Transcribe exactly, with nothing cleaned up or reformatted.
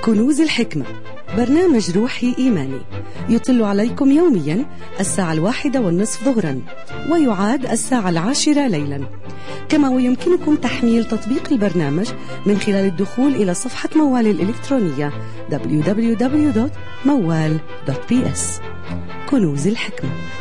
كنوز الحكمة، برنامج روحي إيماني يطل عليكم يوميا الساعة الواحدة والنصف ظهرا، ويعاد الساعة العاشرة ليلا. كما ويمكنكم تحميل تطبيق البرنامج من خلال الدخول إلى صفحة موال الإلكترونية دبليو دبليو دبليو دوت موال دوت بي إس. كنوز الحكمة.